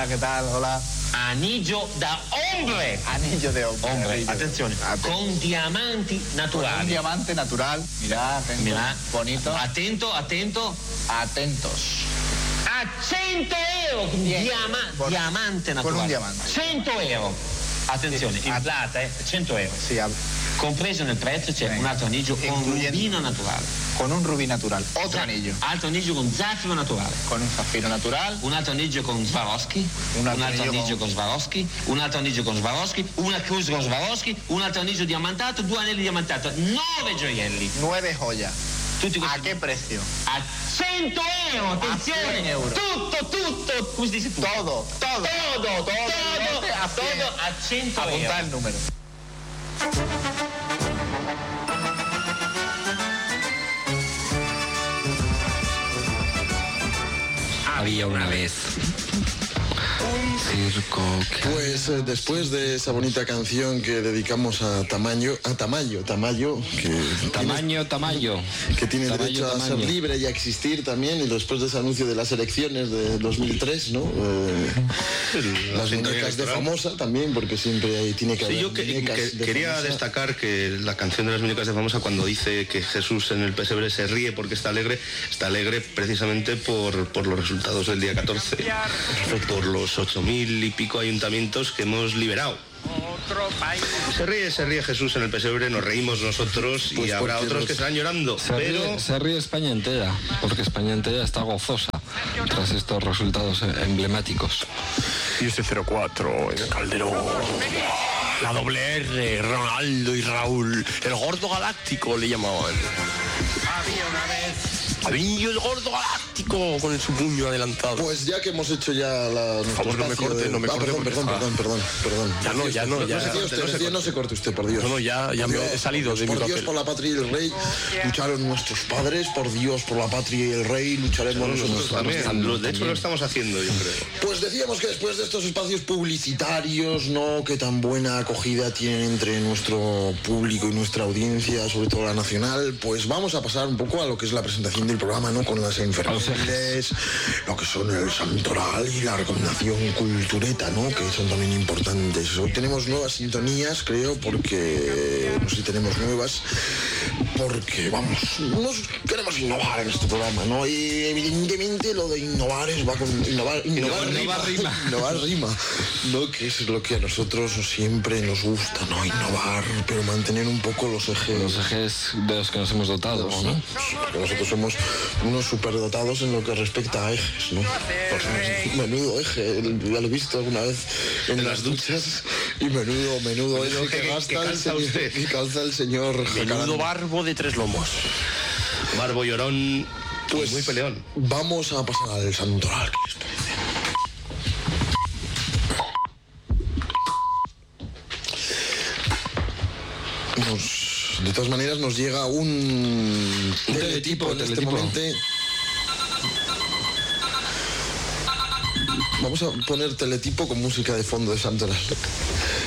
Hola, ¿qué tal? Hola. Anillo da hombre. Anillo de hombre. Hombre, attenzione, con diamanti naturali. Con un diamante natural. Mirá, atento. Mirá. Bonito. Attento. Atentos. A 100 euro. Diamante naturale. Con un diamante. 100 euro. Attenzione, Sì. in plata, 100 euro. Sí, Compreso nel prezzo c'è un altro anillo con rubino naturale. con un rubí natural. Otro anillo. Altro anillo con zaffiro naturale. Con un zafiro natural. Un altro anillo con Swarovski, un altro anillo con Swarovski, un altro anillo con Swarovski, una cruz con Swarovski, un altro anillo diamantato, 2 anelli diamantato, 9 gioielli. 9 joyas. Tutti ¿A questi qué precio? a 100 euro, attenzione! 100 euro. Tutto, come si dice tutto? Todo. Todo a 100 euro. Apunta el número. Había una vez un circo que... Pues después de esa bonita canción que dedicamos a Tamayo, que tiene derecho a ser libre y a existir también, y después de ese anuncio de las elecciones de 2003, ¿no? Las muñecas de Famosa también, porque siempre ahí tiene que haber muñecas de quería Famosa. destacar que la canción de las muñecas de Famosa, cuando dice que Jesús en el pesebre se ríe porque está alegre precisamente por los resultados del día 14, por los 8.000 y pico ayuntamientos que hemos liberado. Se ríe Jesús en el pesebre, nos reímos nosotros, Pues y habrá otros que estarán llorando, Se ríe España entera, porque España entera está gozosa tras estos resultados emblemáticos. Y ese 04 en el Calderón. La doble R, Ronaldo y Raúl. El gordo galáctico le llamaban. Había una vez. Anillo el gordo galáctico con su puño adelantado. Pues ya que hemos hecho ya nuestro Por favor, no me espacio corte, de- no me corte. Perdón. No se corte usted, por Dios. No, ya me he salido de mi Por Dios, papel. por la patria y el rey, lucharon nuestros padres, por Dios, por la patria y el rey, lucharemos nosotros también. De hecho lo estamos haciendo, yo creo. Pues decíamos que después de estos espacios publicitarios, ¿no?, que tan buena acogida tienen entre nuestro público y nuestra audiencia, sobre todo la nacional, pues vamos a pasar un poco a lo que es la presentación del programa, ¿no?, con las enfermeras, lo que son el santoral y la recomendación cultureta, ¿no?, que son también importantes. Hoy tenemos nuevas sintonías, creo, porque no sé si tenemos nuevas, porque vamos, nos queremos innovar en este programa, ¿no? Y evidentemente lo de innovar va con innovar rima, ¿no?, que es lo que a nosotros siempre nos gusta, ¿no?, innovar, pero mantener un poco los ejes de los que nos hemos dotado, ¿no? Sí, porque nosotros somos unos superdotados en lo que respecta a ejes, ¿no? Menudo eje, ya lo he visto alguna vez en las duchas, y menudo eje que calza el señor Menudo Jacaranda. barbo de 3 lomos. Barbo llorón, Pues muy peleón. vamos a pasar al santoral, ¿qué les parece? De todas maneras nos llega un teletipo en este momento. Vamos a poner teletipo con música de fondo de santoral.